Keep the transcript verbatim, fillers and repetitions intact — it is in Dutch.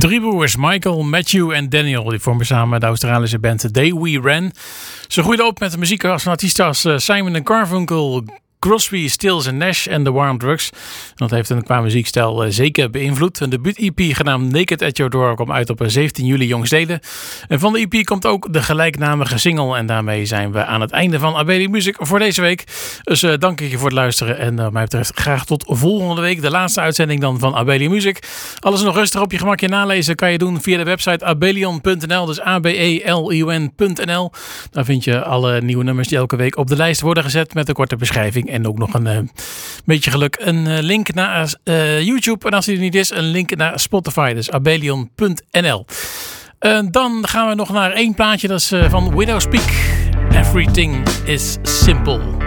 Drie broers, Michael, Matthew en Daniel, die vormen samen de Australische band The Day We Ran. Ze groeiden op met de muziek van artiesten als Simon en Garfunkel, Crosby, Stills en Nash en The War on Drugs. Dat heeft hen qua muziekstijl zeker beïnvloed. Een debuut-E P genaamd Naked at Your Door kwam uit op zeventien juli jongstleden. En van de E P komt ook de gelijknamige single. En daarmee zijn we aan het einde van Abeli Music voor deze week. Dus uh, dank ik je voor het luisteren. En uh, wat mij betreft graag tot volgende week. De laatste uitzending dan van Abeli Music. Alles nog rustig op je gemakje nalezen kan je doen via de website abelion punt n l. Dus A B E L I O N punt n l. Daar vind je alle nieuwe nummers die elke week op de lijst worden gezet met een korte beschrijving. En ook nog een uh, beetje geluk een uh, link naar uh, YouTube. En als die er niet is, een link naar Spotify. Dus abelion punt n l. Uh, dan gaan we nog naar één plaatje. Dat is uh, van Widowspeak. Everything is Simple.